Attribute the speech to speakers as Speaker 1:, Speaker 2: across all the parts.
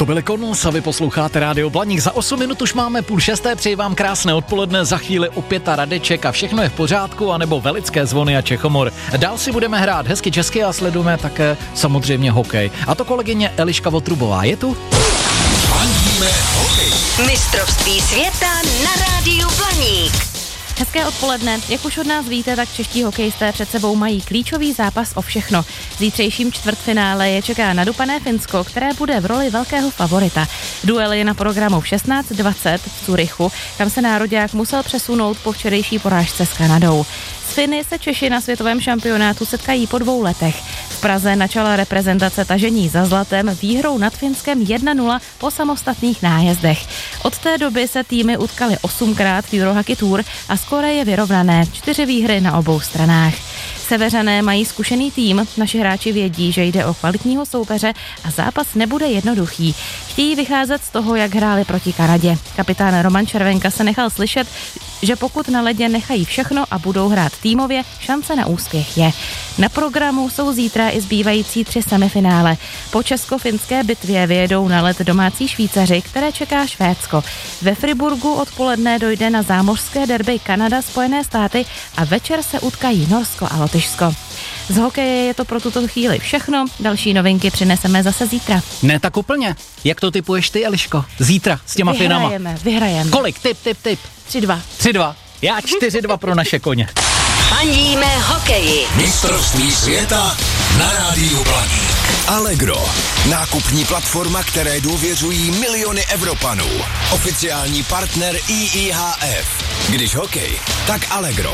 Speaker 1: To byly Konus a vy posloucháte Rádio Blaník. Za 8 minut už máme 5:30, přeji vám krásné odpoledne, za chvíli opět a Radeček a všechno je v pořádku, anebo Velické zvony a Čechomor. Dál si budeme hrát hezky česky a sledujeme také samozřejmě hokej. A to kolegyně Eliška Votrubová je tu.
Speaker 2: Fandíme hokej.
Speaker 3: Mistrovství světa na Rádiu Blaník.
Speaker 4: Hezké odpoledne. Jak už od nás víte, tak čeští hokejisté před sebou mají klíčový zápas o všechno. Zítřejším čtvrtfinále je čeká nadupané Finsko, které bude v roli velkého favorita. Duel je na programu v 16:20 v Curychu, kam se nároďák musel přesunout po včerejší porážce s Kanadou. S Finy se Češi na světovém šampionátu setkají po 2 letech. V Praze načala reprezentace tažení za zlatem výhrou nad Finskem 1-0 po samostatných nájezdech. Od té doby se týmy utkaly 8krát v Eurohockey Tour a skóre je vyrovnané, 4 výhry na obou stranách. Seveřané mají zkušený tým, naši hráči vědí, že jde o kvalitního soupeře a zápas nebude jednoduchý. Chtějí vycházet z toho, jak hráli proti Kanadě. Kapitán Roman Červenka se nechal slyšet, že pokud na ledě nechají všechno a budou hrát týmově, šance na úspěch je. Na programu jsou zítra i zbývající 3 semifinále. Po česko-finské bitvě vyjedou na led domácí Švýcaři, které čeká Švédsko. Ve Friburgu odpoledne dojde na zámořské derby Kanada, Spojené státy a večer se utkají Norsko a Lotyšsko. Z hokeje je to pro tuto chvíli všechno, další novinky přineseme zase zítra.
Speaker 1: Ne tak úplně. Jak to tipuješ ty, Eliško? Zítra s těma finama.
Speaker 4: Vyhrajeme.
Speaker 1: Kolik? Tip.
Speaker 4: 3-2.
Speaker 1: 3-2. Já 4-2 pro naše koně.
Speaker 3: Fandíme hokeji.
Speaker 2: Mistrovství světa na Rádiu Blaník. Allegro. Nákupní platforma, které důvěřují miliony Evropanů. Oficiální partner IIHF. Když hokej, tak Allegro.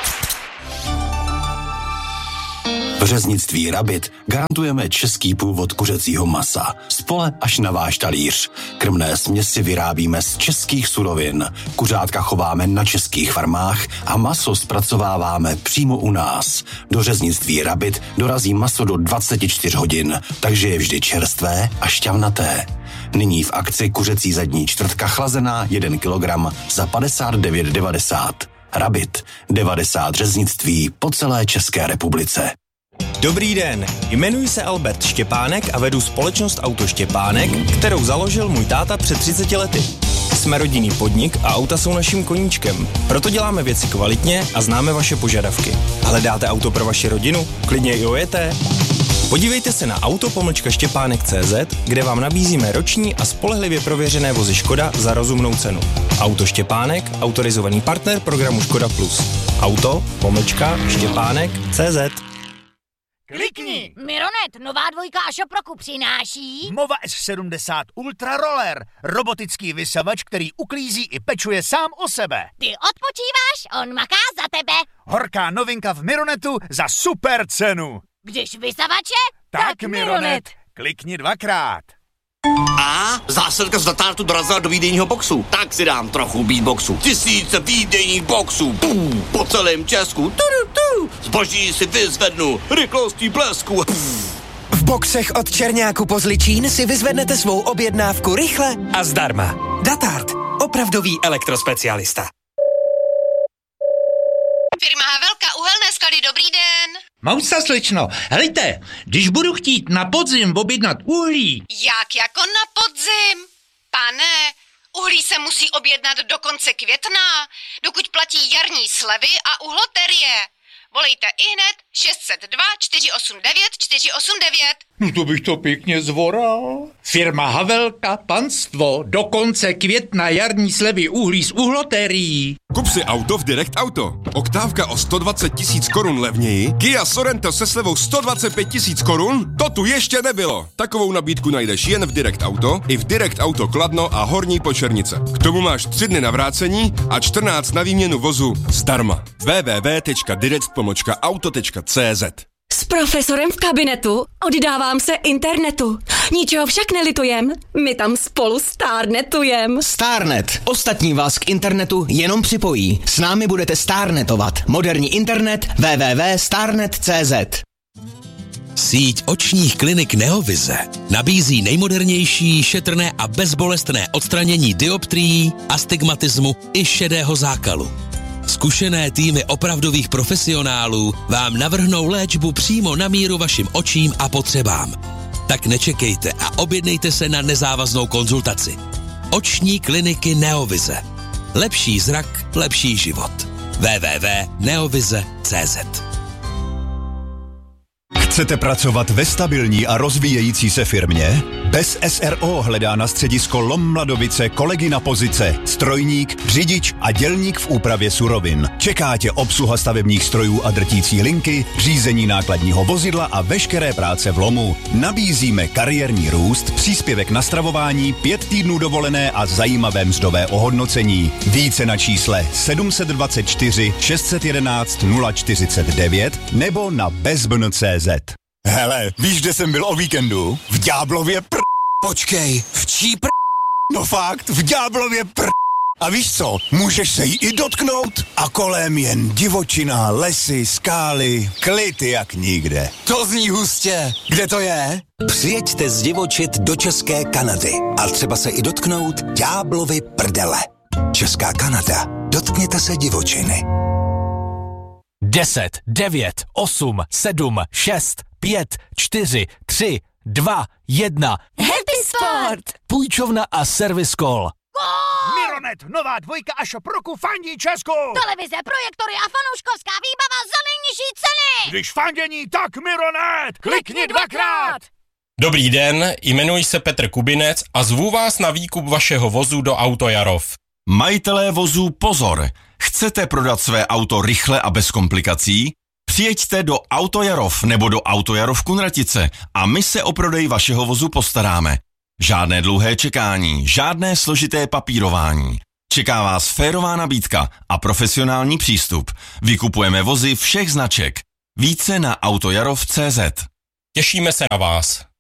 Speaker 2: V řeznictví Rabit garantujeme český původ kuřecího masa. Z pole až na váš talíř. Krmné směsi vyrábíme z českých surovin. Kuřátka chováme na českých farmách a maso zpracováváme přímo u nás. Do řeznictví Rabit dorazí maso do 24 hodin, takže je vždy čerstvé a šťavnaté. Nyní v akci kuřecí zadní čtvrtka chlazená 1 kilogram za 59,90. Rabit. 90 řeznictví po celé České republice.
Speaker 5: Dobrý den, jmenuji se Albert Štěpánek a vedu společnost Auto Štěpánek, kterou založil můj táta před 30 lety. Jsme rodinný podnik a auta jsou naším koníčkem. Proto děláme věci kvalitně a známe vaše požadavky. Hledáte auto pro vaši rodinu? Klidně i ojeté? Podívejte se na auto-štěpánek.cz, kde vám nabízíme roční a spolehlivě prověřené vozy Škoda za rozumnou cenu. Auto Štěpánek, autorizovaný partner programu Škoda Plus. Auto-štěpánek.cz.
Speaker 6: Klikni!
Speaker 7: Mironet, nová 2 Ašoproku přináší
Speaker 6: Mova S70 Ultra Roller. Robotický vysavač, který uklízí i pečuje sám o sebe.
Speaker 7: Ty odpočíváš, on maká za tebe.
Speaker 6: Horká novinka v Mironetu za super cenu.
Speaker 7: Když vysavače,
Speaker 6: Tak Mironet. Klikni 2krát.
Speaker 8: A zásilka z Datartu dorazila do výdejního boxu. Tak si dám trochu beatboxu. 1000 výdejních boxů. Po celém Česku. Zboží si vyzvednu. Rychlostí blesku.
Speaker 9: V boxech od Černáku po Zličín si vyzvednete svou objednávku rychle a zdarma. Datart. Opravdový elektrospecialista.
Speaker 10: Firma Havelka, uhelné sklady, dobrý den.
Speaker 11: Mousa slečno, helejte, když budu chtít na podzim objednat uhlí.
Speaker 10: Jak jako na podzim? Pane, uhlí se musí objednat do konce května, dokud platí jarní slevy a uhloterie. Volejte ihned 602 489 489.
Speaker 11: No to bych to pěkně zvoral. Firma Havelka, panstvo, do konce května jarní slevy uhlí z uhlotérií.
Speaker 12: Kup si auto v Direct Auto. Oktávka o 120 000 korun levněji, Kia Sorento se slevou 125 000 korun, to tu ještě nebylo. Takovou nabídku najdeš jen v Direct Auto, i v Direct Auto Kladno a Horní Počernice. K tomu máš 3 dny na vrácení a 14 na výměnu vozu zdarma. www.direct.auto.cz.
Speaker 13: S profesorem v kabinetu oddávám se internetu. Ničeho však nelitujem, my tam spolu stárnetujem.
Speaker 14: Starnet. Ostatní vás k internetu jenom připojí. S námi budete starnetovat. Moderní internet www.starnet.cz.
Speaker 15: Síť očních klinik Neovize nabízí nejmodernější, šetrné a bezbolestné odstranění dioptrií, astigmatismu i šedého zákalu. Zkušené týmy opravdových profesionálů vám navrhnou léčbu přímo na míru vašim očím a potřebám. Tak nečekejte a objednejte se na nezávaznou konzultaci. Oční kliniky Neovize. Lepší zrak, lepší život. www.neovize.cz.
Speaker 16: Chcete pracovat ve stabilní a rozvíjející se firmě? Bez SRO hledá na středisko LOM Mladovice kolegy na pozice strojník, řidič a dělník v úpravě surovin. Čeká tě obsluha stavebních strojů a drtící linky, řízení nákladního vozidla a veškeré práce v lomu. Nabízíme kariérní růst, příspěvek na stravování, 5 týdnů dovolené a zajímavé mzdové ohodnocení. Více na čísle 724 611 049 nebo na bezbn.cz. Hele, víš, kde jsem byl o víkendu? V Ďáblově Počkej, v čí No fakt, v Ďáblově A víš co, můžeš se jí i dotknout a kolem jen divočina, lesy, skály, klid jak nikde. To zní hustě. Kde to je?
Speaker 17: Přijeďte zdivočit do České Kanady a třeba se i dotknout Ďáblovy prdele. Česká Kanada. Dotkněte se divočiny.
Speaker 18: 10, 9, 8, 7, 6, 5, 4, 3, 2, 1.
Speaker 7: Happy Sport!
Speaker 18: Půjčovna a Service Call.
Speaker 6: Mironet, nová dvojka a shop roku fandí Česku!
Speaker 7: Televize, projektory a fanouškovská výbava za nejnižší ceny!
Speaker 6: Když fandění, tak Mironet! Klikni dvakrát!
Speaker 19: Dobrý den, jmenuji se Petr Kubinec a zvu vás na výkup vašeho vozu do Auto Jarov.
Speaker 2: Majitelé vozů pozor! Chcete prodat své auto rychle a bez komplikací? Přijeďte do Auto Jarov nebo do Auto Jarov Kunratice a my se o prodej vašeho vozu postaráme. Žádné dlouhé čekání, žádné složité papírování. Čeká vás férová nabídka a profesionální přístup. Vykupujeme vozy všech značek. Více na autojarov.cz.
Speaker 19: Těšíme se na vás.